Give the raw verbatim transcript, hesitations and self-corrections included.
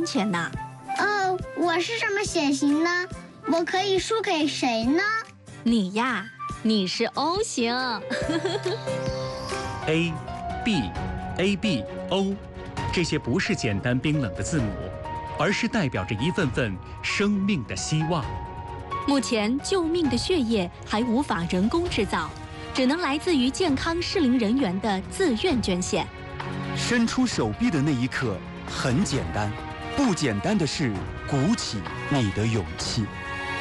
安全呢。 哦，我是什么血型呢？我可以输给谁呢？ 你呀，你是 O 型。 A、B、A B O， 这些不是简单冰冷的字母，而是代表着一份份生命的希望。 目前，救命的血液还无法人工制造，只能来自于健康适龄人员的自愿捐献。 伸出手臂的那一刻很简单，不简单的是鼓起你的勇气。